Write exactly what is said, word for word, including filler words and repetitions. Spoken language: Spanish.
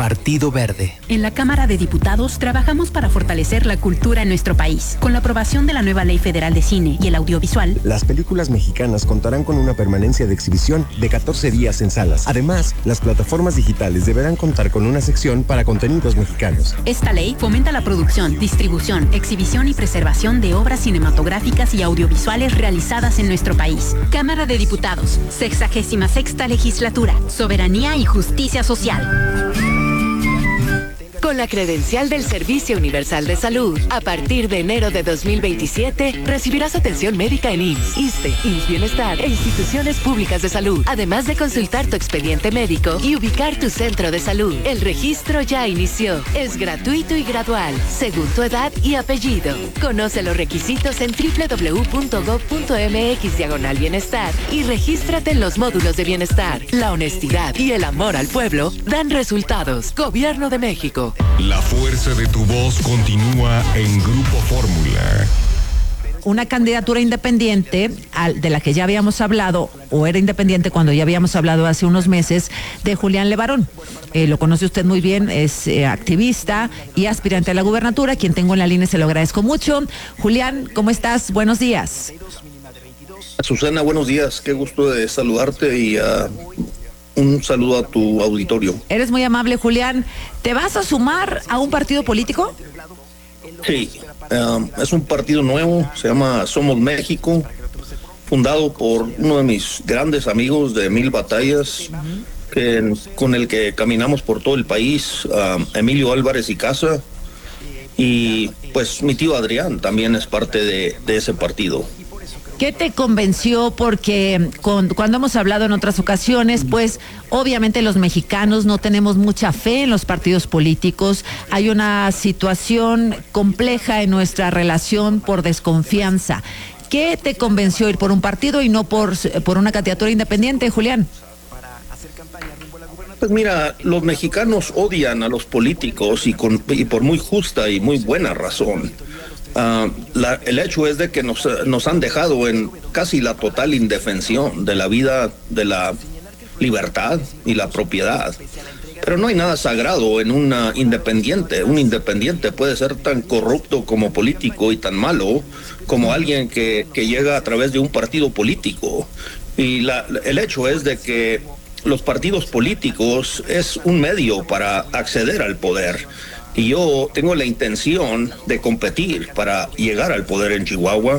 Partido Verde. En la Cámara de Diputados trabajamos para fortalecer la cultura en nuestro país. Con la aprobación de la nueva Ley Federal de Cine y el Audiovisual, las películas mexicanas contarán con una permanencia de exhibición de catorce días en salas. Además, las plataformas digitales deberán contar con una sección para contenidos mexicanos. Esta ley fomenta la producción, distribución, exhibición y preservación de obras cinematográficas y audiovisuales realizadas en nuestro país. Cámara de Diputados, sexagésima sexta legislatura, soberanía y justicia social. Con la credencial del Servicio Universal de Salud, a partir de enero de dos mil veintisiete, recibirás atención médica en I M S S, ISSSTE, I M S S Bienestar e instituciones públicas de salud, además de consultar tu expediente médico y ubicar tu centro de salud. El registro ya inició. Es gratuito y gradual, según tu edad y apellido. Conoce los requisitos en doble u doble u doble u punto gob punto eme equis diagonal bienestar y regístrate en los módulos de bienestar. La honestidad y el amor al pueblo dan resultados. Gobierno de México. La fuerza de tu voz continúa en Grupo Fórmula. Una candidatura independiente al, de la que ya habíamos hablado, o era independiente cuando ya habíamos hablado hace unos meses, de Julián Levarón. Eh, lo conoce usted muy bien, es eh, activista y aspirante a la gubernatura. Quien tengo en la línea se lo agradezco mucho. Julián, ¿cómo estás? Buenos días. Susana, buenos días. Qué gusto de saludarte y uh, un saludo a tu auditorio. Eres muy amable, Julián. ¿Te vas a sumar a un partido político? Sí, um, es un partido nuevo, se llama Somos México, fundado por uno de mis grandes amigos de mil batallas, uh-huh. que, con el que caminamos por todo el país, um, Emilio Álvarez y Casa, y pues mi tío Adrián también es parte de, de ese partido. ¿Qué te convenció? Porque con, cuando hemos hablado en otras ocasiones, pues obviamente los mexicanos no tenemos mucha fe en los partidos políticos. Hay una situación compleja en nuestra relación por desconfianza. ¿Qué te convenció ir por un partido y no por, por una candidatura independiente, Julián? Pues mira, los mexicanos odian a los políticos y, con, y por muy justa y muy buena razón. Uh, la, el hecho es de que nos, nos han dejado en casi la total indefensión de la vida, de la libertad y la propiedad. Pero no hay nada sagrado en una independiente. Un independiente puede ser tan corrupto como político y tan malo como alguien que, que llega a través de un partido político. Y la, el hecho es de que los partidos políticos es un medio para acceder al poder. Y yo tengo la intención de competir para llegar al poder en Chihuahua